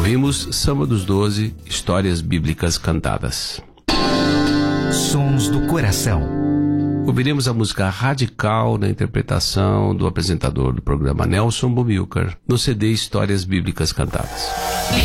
Ouvimos Samba dos 12, Histórias Bíblicas Cantadas. Sons do Coração. Ouviremos a música Radical na interpretação do apresentador do programa Nelson Bomilcar no CD Histórias Bíblicas Cantadas.